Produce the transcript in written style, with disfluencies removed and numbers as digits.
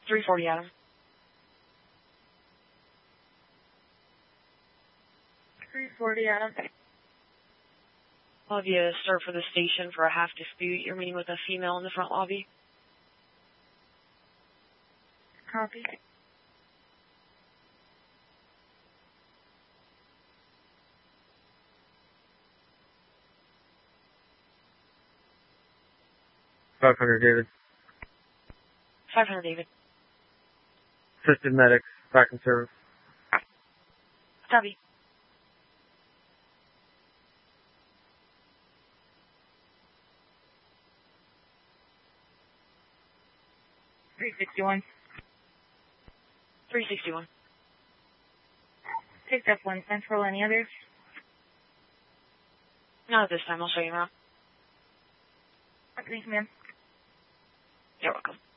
340 Adam. 340 Adam. I'll have you serve for the station for a half dispute. You're meeting with a female in the front lobby. Copy. David. 500 David. Assisted medics, back in service. Copy. $361. 361. Picked up 1 Central. Any others? Not at this time. I'll show you around. Thanks, ma'am. You're welcome.